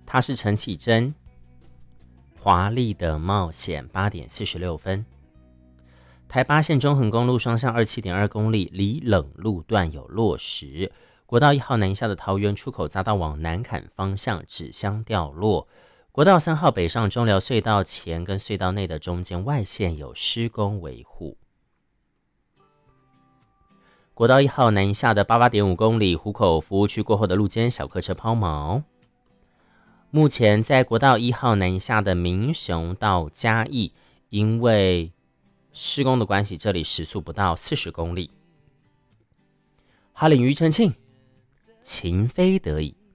它是陈绮贞。华丽的冒险8点46分。台八线中横公路双向27.2公里，离冷路段有落石。国道1号南下的桃园出口匝道往南崁方向纸箱掉落。国道3号北上中寮隧道前跟隧道内的中间外线有施工维护。国道1号南下的88.5公里，湖口服务区过后的路肩小客车抛锚。目前在国道1号南下的民雄到嘉义，因为施工的关系，这里时速不到40公里。哈林庾澄庆，情非得已。